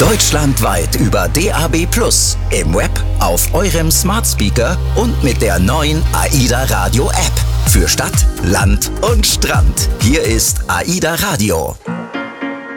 Deutschlandweit über DAB+, im Web, auf eurem Smart Speaker und mit der neuen AIDA Radio App. Für Stadt, Land und Strand. Hier ist AIDA Radio.